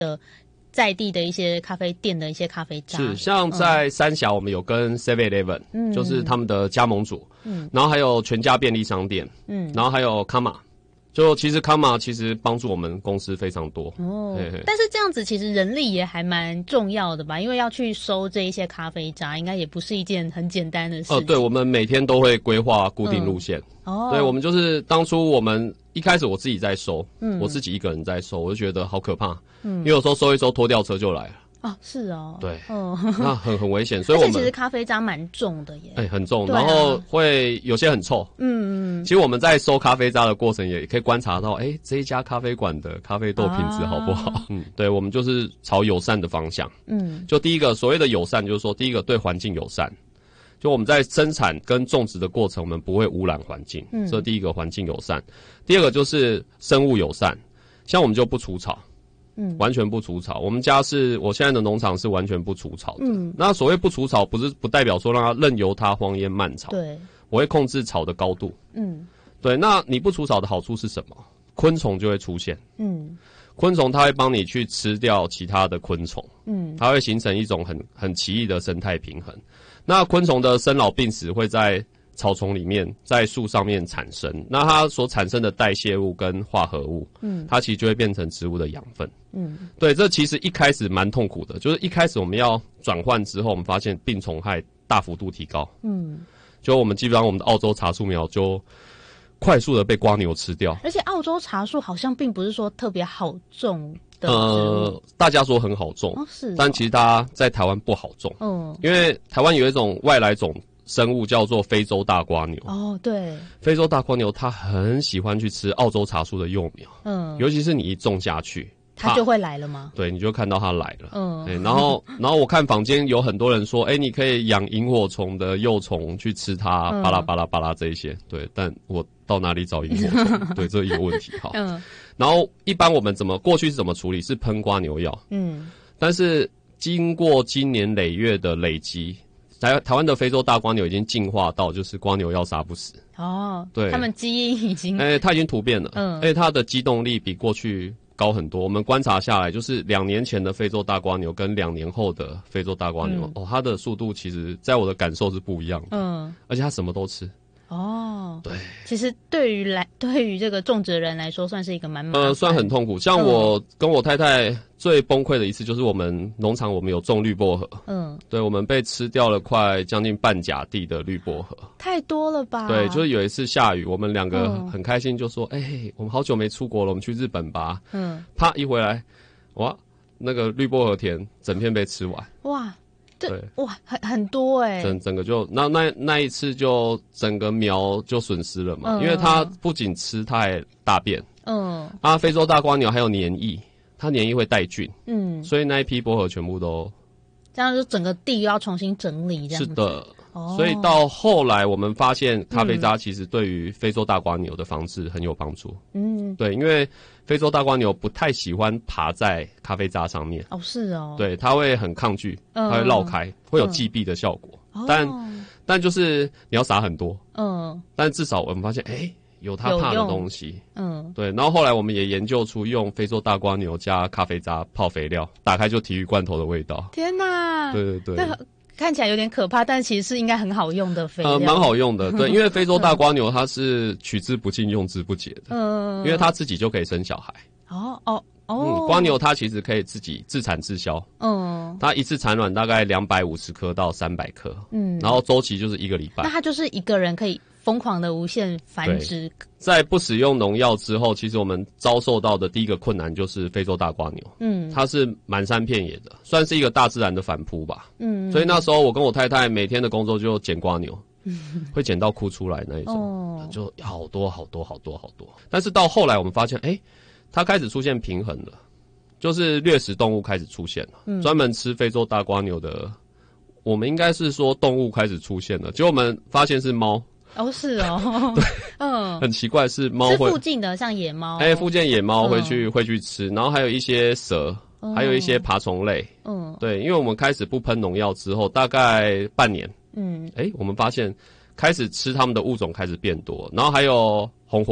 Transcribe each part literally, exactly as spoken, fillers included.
在地的一些咖啡店的一些咖啡渣。 是，像在三峡我们有跟 seven eleven， 嗯，就是他们的加盟主，嗯，然后还有全家便利商店，嗯，然后还有康玛。就其实康玛其实帮助我们公司非常多哦，嘿嘿， 但是这样子其实人力也还蛮重要的吧？因为要去收这一些咖啡渣，应该也不是一件很简单的事情。 呃，对，我们每天都会规划固定路线。嗯、哦，对，我们就是当初我们一开始我自己在收，嗯，我自己一个人在收，我就觉得好可怕，嗯，因为有时候收一收拖吊车就来了。 哦，是哦， 对，哦，那很很危险，所以我们而且其实咖啡渣蛮重的耶， 哎、欸，很重，啊、然后会有些很臭，嗯嗯。其实我们在收咖啡渣的过程，也可以观察到，哎、欸，这一家咖啡馆的咖啡豆品质好不好？啊、嗯，对，我们就是朝友善的方向，嗯，就第一个所谓的友善，就是说第一个对环境友善，就我们在生产跟种植的过程，我们不会污染环境，嗯，这第一个环境友善。第二个就是生物友善，像我们就不除草。嗯，完全不除草。我们家是我现在的农场是完全不除草的。嗯，那所谓不除草，不是不代表说让它任由它荒烟蔓草。 对， 我会控制草的高度。嗯，对。那你不除草的好处是什么？昆虫就会出现。嗯，昆虫它会帮你去吃掉其他的昆虫。嗯，它会形成一种很很奇异的生态平衡。那昆虫的生老病死会在草丛里面，在树上面产生，那它所产生的代谢物跟化合物，嗯，它其实就会变成植物的养分，嗯，对，这其实一开始蛮痛苦的，就是一开始我们要转换之后，我们发现病虫害大幅度提高，嗯，就我们基本上我们的澳洲茶树苗就快速的被蝸牛吃掉， 而且澳洲茶树好像并不是说特别好种的植物， 呃，大家说很好种， 哦是哦， 但其实它在台湾不好种，嗯，因为台湾有一种外来种。生物叫做非洲大蝸牛哦，对， 非洲大蝸牛它很喜欢去吃澳洲茶树的幼苗，嗯，尤其是你一种下去， 它就会来了吗？ 对，你就看到它来了，嗯，欸、然后然后我看坊间有很多人说，哎、欸，你可以养萤火虫的幼虫去吃它，嗯、巴拉巴拉巴拉这一些，对，但我到哪里找萤火虫？对，这有问题，好，嗯，然后一般我们怎么过去是怎么处理？是喷蝸牛药，嗯，但是经过经年累月的累积。台台湾的非洲大蝸牛已经进化到就是蝸牛要杀不死哦，对， 他们基因已经， 哎、欸，它已经突变了，嗯，而且它的机动力比过去高很多。我们观察下来，就是两年前的非洲大蝸牛跟两年后的非洲大蝸牛，嗯、哦，它的速度其实在我的感受是不一样的，嗯，而且它什么都吃。 哦， 对， 其实对于来对于这个种植人来说，算是一个蛮麻烦呃，算很痛苦。像我跟我太太最崩溃的一次，就是我们农场我们有种绿薄荷，嗯，对，我们被吃掉了快将近半甲地的绿薄荷， 太多了吧？ 对，就是有一次下雨，我们两个很开心，就说：“哎、嗯欸，我们好久没出国了，我们去日本吧。”嗯，啪一回来，哇，那个绿薄荷田整片被吃完， 哇。对，哇，很很多哎、欸， 整整个就那那那一次就整个苗就损失了嘛，嗯、因为它不仅吃，它还大便，嗯，啊，非洲大蝸牛还有黏液，它黏液会带菌，嗯，所以那一批薄荷全部都， 这样就整个地要重新整理，这样子是的。哦、所以到后来，我们发现咖啡渣其实对于非洲大蝸牛的防治很有帮助。嗯，对，因为非洲大蝸牛不太喜欢爬在咖啡渣上面。 哦，是哦。对， 它会很抗拒，它会绕开，嗯、会有击毙的效果。嗯、但、哦、但就是你要撒很多。嗯。但至少我们发现，哎、欸，有它怕的东西。嗯。对，然后后来我们也研究出用非洲大蝸牛加咖啡渣泡肥料，打开就鲫鱼罐头的味道。 天哪！ 对对对。 看起来有点可怕，但其实是应该很好用的肥料。 呃，蛮好用的，对，因为非洲大蝸牛它是取之不尽、用之不竭的。嗯，因为它自己就可以生小孩。哦哦哦。嗯，蝸牛它其实可以自己自产自销。嗯。它一次产卵大概两百五十颗到三百颗。嗯。然后周期就是一个礼拜。 那它就是一个人可以疯狂的无限繁殖。 在不使用农药之后，其实我们遭受到的第一个困难就是非洲大蝸牛。嗯，它是满山遍野的，算是一个大自然的反扑吧。嗯，所以那时候我跟我太太每天的工作就捡蝸牛，嗯，会捡到哭出来那一种，哦，就好多好多好多好多。但是到后来我们发现，哎、欸，它开始出现平衡了，就是掠食动物开始出现了，嗯，专门吃非洲大蝸牛的，我们应该是说动物开始出现了，结果我们发现是猫。 哦，是哦， 对，嗯，很奇怪，是猫会是附近的，像野猫， 哎、欸，附近野猫会去、嗯、会去吃，然后还有一些蛇，嗯、还有一些爬虫类，嗯，对，因为我们开始不喷农药之后，大概半年，嗯，哎、欸，我们发现开始吃它们的物种开始变多，然后还有红火蚁，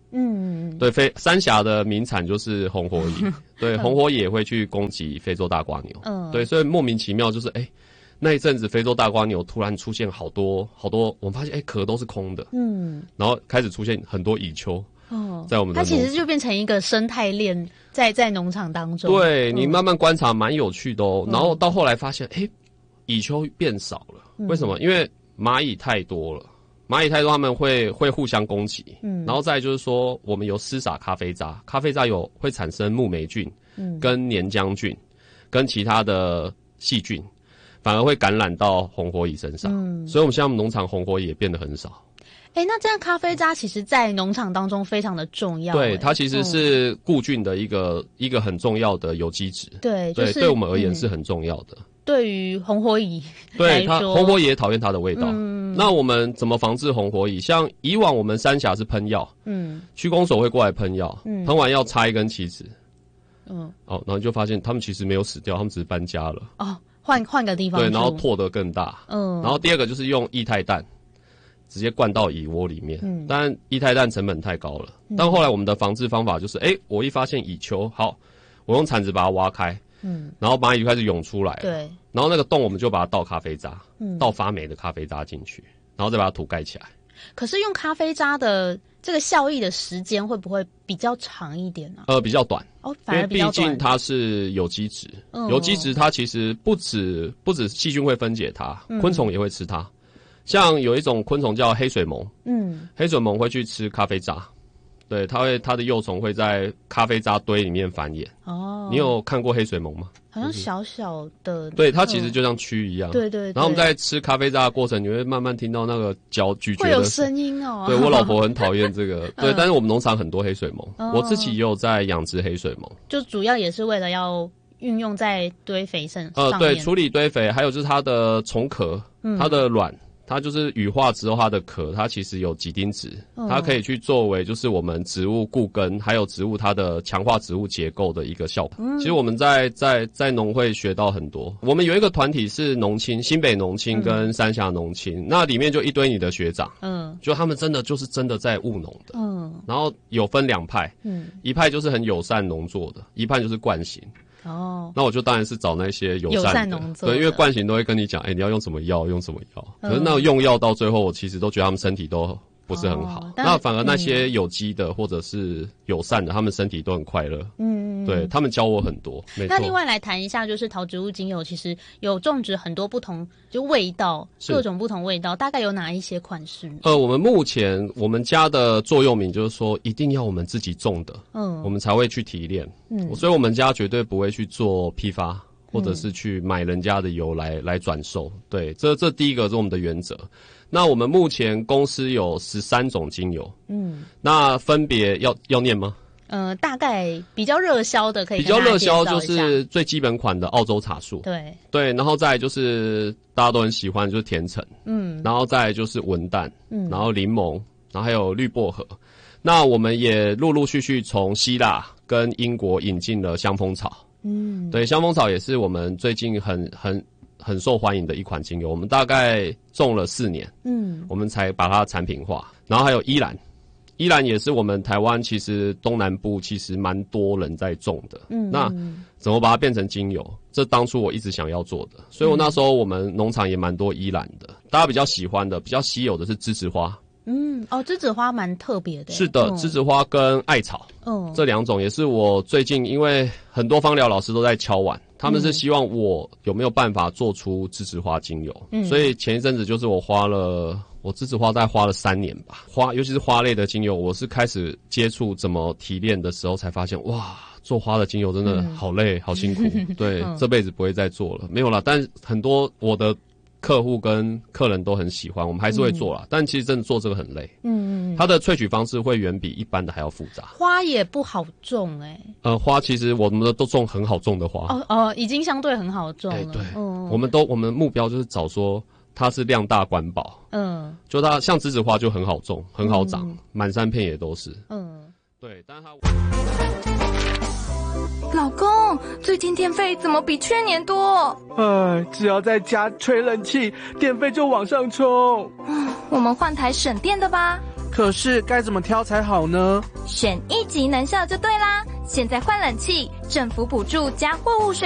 嗯，对，非三峡的名产就是红火蚁，对，红火蚁也会去攻击非洲大蝸牛，嗯，对，所以莫名其妙就是哎、欸，那一阵子非洲大蝸牛突然出现好多好多，我们发现哎壳、欸、都是空的，嗯，然后开始出现很多蚁丘。哦，在我们的它其实就变成一个生态链在在农场当中。 对、嗯、你慢慢观察，蛮有趣的哦。然后到后来发现，哎、欸，蚁丘变少了，嗯、为什么？因为蚂蚁太多了，蚂蚁太多，他们会会互相攻击。嗯，然后再来就是说，我们有施洒咖啡渣，咖啡渣有会产生木霉菌，嗯，跟黏浆菌，跟其他的细菌，反而会感染到红火蚁身上。嗯，所以我们现在我们农场红火蚁也变得很少。 哎、欸，那这样咖啡渣其实在农场当中非常的重要。 对，它其实是固菌的一个、嗯、一个很重要的有机质。 对， 对， 就是对我们而言是很重要的。嗯、 对于红火蚁来说，对它红火蚁也讨厌它的味道。嗯，那我们怎么防治红火蚁？像以往我们三峡是喷药，嗯，区公所会过来喷药，嗯，喷完药插一根旗子，嗯，哦，然后你就发现他们其实没有死掉，他们只是搬家了。 哦，换换个地方。 对，然后拓得更大。嗯，然后第二个就是用液态氮。直接灌到蚁窝里面，嗯，当然液态氮成本太高了。嗯、但后来我们的防治方法就是，哎、欸，我一发现蚁丘，好，我用铲子把它挖开，嗯，然后蚂蚁就开始涌出来了，对，然后那个洞我们就把它倒咖啡渣，嗯，倒发霉的咖啡渣进去，然后再把它土盖起来。 可是用咖啡渣的这个效益的时间会不会比较长一点呢、啊？ 呃，比较短哦，反而比较短， 因为毕竟它是有机质，嗯、有机质它其实不止不止细菌会分解它，嗯、昆虫也会吃它。像有一种昆虫叫黑水虻，嗯，黑水虻会去吃咖啡渣，对，它会它的幼虫会在咖啡渣堆里面繁衍。哦，你有看过黑水虻吗？ 好像小小的， 对，它其实就像蛆一样。 对 对, 对。 然后我们在吃咖啡渣的过程，你会慢慢听到那个嚼咀嚼的， 会有声音哦。 对，我老婆很讨厌这个，对，但是我们农场很多黑水虻，哦、我自己也有在养殖黑水虻， 就主要也是为了要运用在堆肥上。 呃，对，处理堆肥，还有就是它的虫壳，嗯、它的卵。它就是羽化之后，它的壳它其实有几丁质，嗯、它可以去作为就是我们植物固根，还有植物它的强化植物结构的一个效果。嗯、其实我们在在在农会学到很多。我们有一个团体是农青，新北农青跟三峡农青，嗯、那里面就一堆你的学长，嗯，就他们真的就是真的在务农的，嗯，然后有分两派，嗯，一派就是很友善农作的，一派就是惯行。哦，那我就当然是找那些友善的，对，因为惯行都会跟你讲，哎、欸，你要用什么药，用什么药。可是那用药到最后，我其实都觉得他们身体都不是很好。哦、那反而那些有机的、嗯、或者是友善的，他们身体都很快乐。嗯，对他们教我很多。没错。 那另外来谈一下，就是陶植物精油其实有种植很多不同，就味道，各种不同味道，大概有哪一些款式？ 呃，我们目前我们家的座右铭就是说，一定要我们自己种的，嗯，我们才会去提炼。嗯，所以我们家绝对不会去做批发，或者是去买人家的油来来转售。对，这这第一个是我们的原则。那我们目前公司有十三种精油，嗯，那分别要要念吗？ 呃，大概比较热销的可以比较热销就是最基本款的澳洲茶树， 对对，然后再来就是大家都很喜欢就是甜橙，嗯，然后再来就是文旦，嗯，然后柠檬，然后还有绿薄荷。那我们也陆陆续续从希腊跟英国引进了香蜂草，嗯，对，香蜂草也是我们最近很很很受欢迎的一款精油，我们大概种了四年，嗯，我们才把它产品化。然后还有依兰，依兰也是我们台湾其实东南部其实蛮多人在种的，嗯，那怎么把它变成精油？这当初我一直想要做的，所以我那时候我们农场也蛮多依兰的，大家比较喜欢的、比较稀有的是栀子花。 嗯，哦，栀子花蛮特别的。 是的，嗯、栀子花跟艾草，嗯，这两种也是我最近因为很多芳疗老师都在敲碗，他们是希望我有没有办法做出栀子花精油，嗯，所以前一阵子就是我花了，我栀子花大概花了三年吧，花尤其是花类的精油，我是开始接触怎么提炼的时候才发现，哇，做花的精油真的好累，嗯、好辛苦，对，嗯、这辈子不会再做了，没有啦，但很多我的客户跟客人都很喜欢，我们还是会做啦，嗯、但其实真的做这个很累。嗯嗯，它的萃取方式会远比一般的还要复杂。 花也不好种哎、欸。 呃，花其实我们的都种很好种的花。 哦哦，已经相对很好种了。 欸、对，嗯，我们都我们目标就是找说它是量大管饱。嗯，就它像栀子花就很好种，很好长，满、嗯、山遍野都是。嗯，对，但是它。 老公，最近电费怎么比去年多？ 哎，只要在家吹冷气，电费就往上冲。 我们换台省电的吧。 可是该怎么挑才好呢？ 选一级能效就对啦！现在换冷气，政府补助加货物税